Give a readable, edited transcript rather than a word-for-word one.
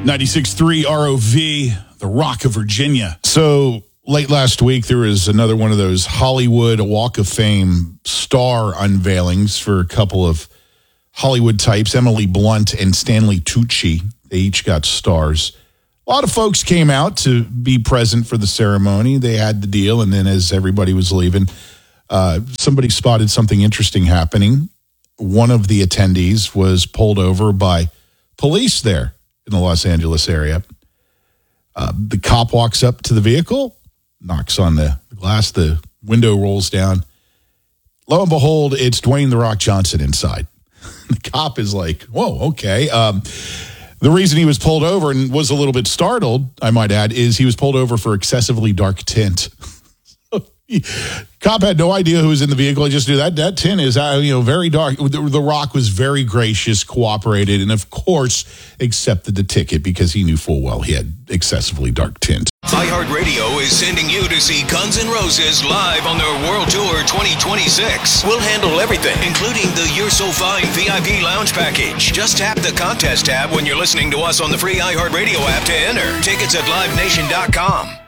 96.3 ROV, the Rock of Virginia. So late last week, there was another one of those Hollywood Walk of Fame star unveilings for a couple of Hollywood types, Emily Blunt and Stanley Tucci. They each got stars. A lot of folks came out to be present for the ceremony. They had the deal, and then as everybody was leaving, somebody spotted something interesting happening. One of the attendees was pulled over by police there in the Los Angeles area. The cop walks up to the vehicle, knocks on the glass, the window rolls down. Lo and behold, it's Dwayne "The Rock" Johnson inside. The cop is like, whoa, okay. The reason he was pulled over and was a little bit startled, I might add, is he was pulled over for excessively dark tint. Cop had no idea who was in the vehicle. He just knew that tint is very dark. The Rock was very gracious, cooperated, and of course accepted the ticket because he knew full well he had excessively dark tint. iHeartRadio is sending you to see Guns N' Roses live on their World Tour 2026. We'll handle everything, including the You're So Fine VIP Lounge Package. Just tap the contest tab when you're listening to us on the free iHeartRadio app to enter. Tickets at LiveNation.com.